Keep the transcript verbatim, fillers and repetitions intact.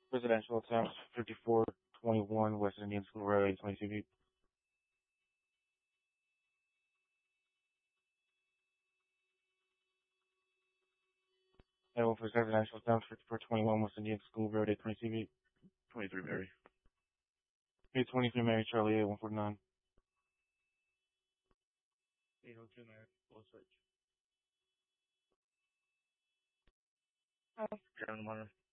Residential attempts, fifty-four twenty-one West Indian School Road, eight twenty-two feet. Available for residential attempts, fifty-four twenty-one West Indian School Road, eight twenty-two feet. twenty-three Mary. eight twenty-three Mary Charlie, eight one forty-nine. eight oh two Mary. Full search. Oh. Karen Monitor.